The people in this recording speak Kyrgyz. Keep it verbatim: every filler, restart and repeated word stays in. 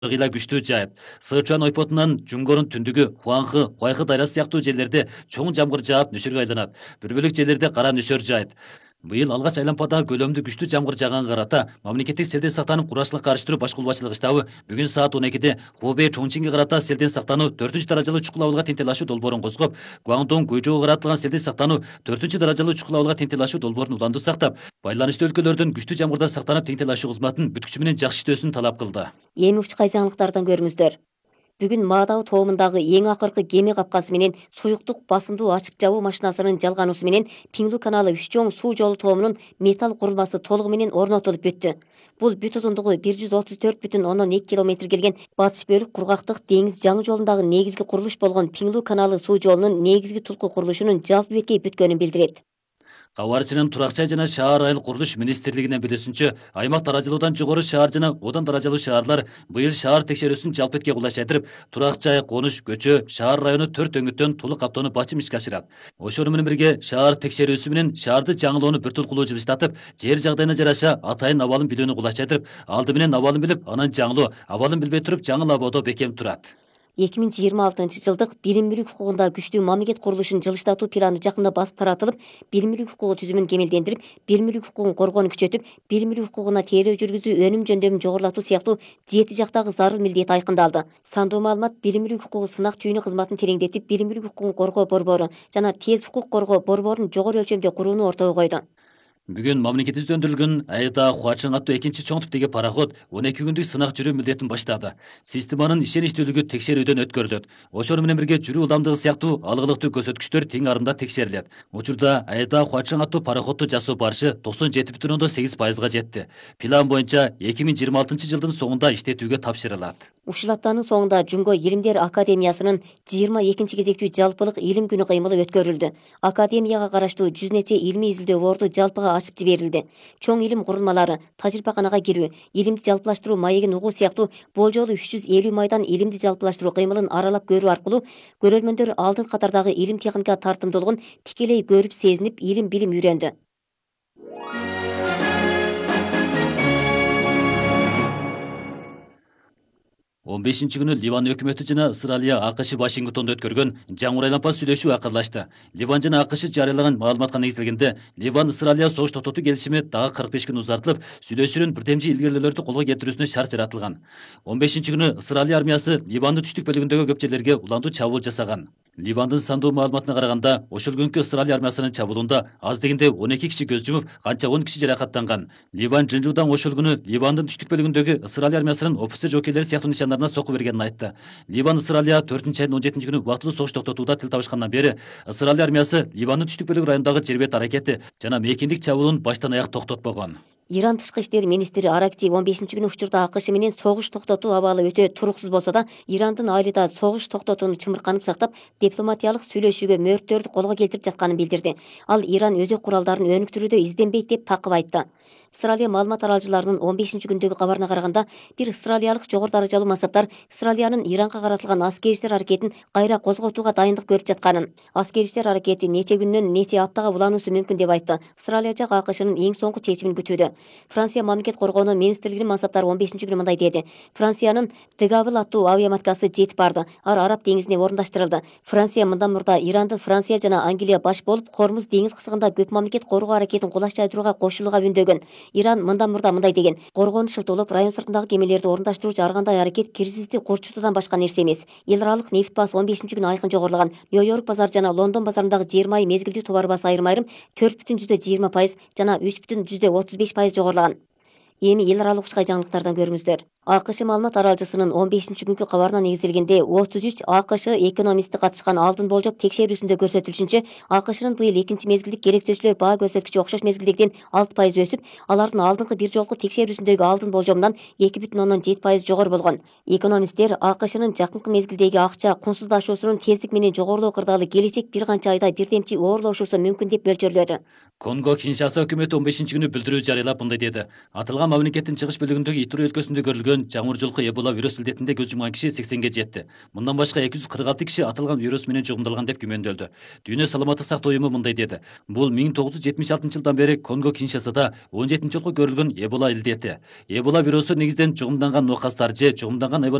ыйла күчтүү жаайт. Сычуан ойпотунан Жунгордун түндүгү, Хуанхы, Хуайхы дайласы сыяктуу жерлерде чоң жамгыр жаап нөшөргө айланат. Бир бөлүк жерлерде кара нөшөр жаайт. Быйыл алгач айлампада көлөмдүү күчтүү жамгыр жааганга карата мамлекеттик селден сактануу кургачылыкка карыштыруу башкармачылык штабы бүгүн саат он экиде Хубей Чоңчинге карата селден сактануу төртүнчү даражалуу чукул абылга тентел ашуу долбоорун козгоп, Гуандун Гуйжоого каратылган селден сактануу төртүнчү даражалуу чукул абылга тентел ашуу долбоорун уландуу сактап, байланыштуу өлкөлөрдүн күчтүү жамгырдан сактанып тентел ашуу кызматын бүткүчү менен жакшы иштөөсүн талап кылды. Эми учкай жаңылыктардан көрүңүздөр. Бүгүн Маадау тоомундагы эң акыркы кеме капкасы менен суюктук басымдуу ачык жабуу машинасынын жалгануусу менен Пиңлу каналы үч чоң суу жолу тоомунун металл курулмасы толугу менен орнотулуп бүттү. Бул бүт узундугу бир жүз отуз төрт бүтүн ондон эки километр келген батыш бөлүк кургактык деңиз жаңы жолундагы негизги курулуш болгон Пиңлу каналы суу жолунун негизги тулку курулушунун жалпы беткей бүткөнүн билдирет. Кабарчынын Турак жай жана шаар айыл курулуш министрлигинин билдирүүсүнчө, аймак даражалуудан жогору шаар жана одан даражалуу шаарлар быйыл шаар текшерүүсүн жалпы бетке кулашайтырып, турак жай, конуш, көчө, шаар району төрт өңүттөн толук каптоону бачым ишке ашырат. Ошону менен бирге шаар текшерүүсү менен шаарды жаңылоону бир толкулуу жылыштатып, жер жагдайына жараша атайын абалын билүүнү кулачайтырып, алды менен абалын билип, анан жаңылоо, абалын билбей туруп жаңыл абоодо бекем турат. эки миң жыйырма алтынчы жылдык билим мүлүк укугунда күчтүү мамлекет курулушун жылыштатуу планы жакында басып таратылып, билим мүлүк укугу түзүмүн кемелдендирип, билим мүлүк укугун коргоону күчөтүп, билим мүлүк укугуна тейлөө жүргүзүү, өнүм жөндөмүн жогорулатуу сыяктуу жети жактагы зарыл милдет айкындалды. Сандуу маалымат билим мүлүк укугу сынак түйүнү кызматын тереңдетип, билим мүлүк укугун коргоо борбору жана тез укук коргоо борборун жогору өлчөмдө курууну ортого койду. Бүгүн мамлекетибиздендирилген Айда Хуачың аттуу экинчи чоң типтеги пароход он эки күндүк сынак жүрүү милдетин баштады. Системанын ишеничтүүлүгү текшерүүдөн өткөрүлөт. Ошону менен бирге жүрүү ылдамдыгы сыяктуу алгылыктуу көрсөткүчтөр тең арымда текшерилет. Учурда Айда Хуачың аттуу пароходду жасоо барышы токсон жети бүтүн ондон сегиз пайызга жетти. План боюнча эки миң жыйырма алтынчы жылдын соңунда иштетүүгө тапшырылат. Ушул аптанын соңунда Жунго Илимдер Академиясынын жыйырма экинчи кезектүү жалпылык илим күнү кыймылы өткөрүлдү. Академияга караштуу жүз нече илмий изилдөө орду жалпыга ачып жиберилди. Чоң илим курулмалары, тажрыйбаканага кирүү, илимди жалпылаштыруу маегин угуу сыяктуу болжолу үч жүз элүү майдан илимди жалпылаштыруу кыймылын аралап көрүү аркылуу көрөрмөндөр алдын катардагы илим техника тартымдуулугун тикелей көрүп сезинип, илим билим үйрөндү. он бешинчи күнү Ливан өкмөтү жана Ысыралия АКШ Вашингтондо өткөргөн жаңы айлампа сүйлөшүү акырлашты. Ливан жана АКШ жарыялаган маалыматка негизделгенде, Ливан Ысыралия согуш токтотуу келишими дагы кырк беш күн узартылып, сүйлөшүүнүн бирдемчи илгерилөөлөрдү колго келтирүүсүнө шарт жаратылган. он бешинчи күнү Ысыралия армиясы Ливандын түштүк бөлүгүндөгү көп жерлерге уландуу чабуул жасаган. Ливандын сандуу маалыматына караганда, ошол күнкү Ысыралия армиясынын чабуулунда аз дегенде он эки киши көз жумуп, канча он киши жаракаттанган. Ливан Жынжуудан ошол күнү Ливандын түштүк бөлүгүндөгү Ысыралия армиясынын офицер жоокейлери сыяктуу нишандарына сокку бергенин айтты. Ливан Ысыралия төртүнчү айдын он жетинчи күнү убактылуу согуш токтотууда тил табышкандан бери Ысыралия армиясы Ливандын түштүк бөлүгү районундагы жер бет аракети жана мейкиндик чабуулун баштан аяк токтотпогон. Иран тышкы иштер министри Аракчи он бешинчи күнү учурда АКШ менен согуш токтотуу абалы өтө туруксуз болсо да, Ирандын айылда согуш токтотууну чымырканып сактап, дипломатиялык сүйлөшүүгө мөөрөттөрдү колго келтирип жатканын билдирди. Ал Иран өзөк куралдарын өнүктүрүүдө изденбейт деп такып айтты. Ысыралия маалымат аралчыларынын он бешинчи күндөгү кабарына караганда, бир ысыралиялык жогору даражалуу мансаптар Ысыралиянын Иранга каратылган аскери иштер аракетин кайра козготууга дайындык көрүп жатканын, аскери иштер аракети нече күндөн нече аптага улануусу мүмкүн деп айтты. Ысыралия жак АКШнын эң соңку чечимин күтүүдө. Франция мамлекет коргоонуу министрлигинин мансаптары он бешинчи күнү мындай деди. Франциянын Дегавыл аттуу авиаматкасы жетип барды. Ар Араб деңизине орундаштырылды. Франция мындан мурда Иранды Франция жана Англия баш болуп, Хормуз деңиз кысыгында көп мамлекет коргоо аракетин кулаш жайдырууга кошулууга үндөгөн. Иран мындан мурда мындай деген: коргоону шылтоолоп, район сыртындагы кемелерди орундаштыруучу ар кандай аракет кирсизди курчутуудан башка нерсе эмес. Эл аралык нефть баасы он бешинчи күнү айкын жогорулаган. Нью-Йорк базар жана Лондон базарындагы жыйырма ай мезгилдүү товар баасы айрым-айрым төрт бүтүн жүздө жыйырма пайыз жана үч бүтүн жүздө отуз беш пайыз жогорулаган. Эми эл аралык учкай жаңылыктардан көрүңүздөр. АКШ маалымат аралчысынын он бешинчи күнкү кабарына негизделгенде, отуз үч АКШ экономисти катышкан алдын болжоп текшерүүсүндө көрсөтүлүшүнчө, АКШнын быйыл экинчи мезгилдик керектөөчүлөр баа көрсөткүчү окшош мезгилдегиден алты пайыз өсүп, алардын алдыңкы бир жолку текшерүүсүндөгү алдын болжомунан эки бүтүн ондон жети пайыз жогору болгон. Экономисттер АКШнын жакынкы мезгилдеги акча кунсуздашуусунун тездик менен жогорулоо кырдаалы келечек бир канча айда бирдемчи оорлошуусу мүмкүн деп мөлчөрлөдү. Конго Киншаса өкмөтү он бешинчи күнү билдирүү жарыялап мындай деди. Атылган мамлекеттин чыгыш бөлүгүндөгү Итури өлкөсүндө көрүлгөн жаңыр жылкы Эбола вирус илдетинде көз жумган киши сексенге жетти. Мындан башка эки жүз кырк алты киши аталган вирус менен жугумдалган деп күмөндөлдү. Дүйнө саламаттык сактоо уюму мындай деди. Бул миң тогуз жүз жетимиш алтынчы жылдан бери Конго Киншасада он жетинчи жолку көрүлгөн Эбола илдети. Эбола вирусу негизден жугумданган нокастар же жугумданган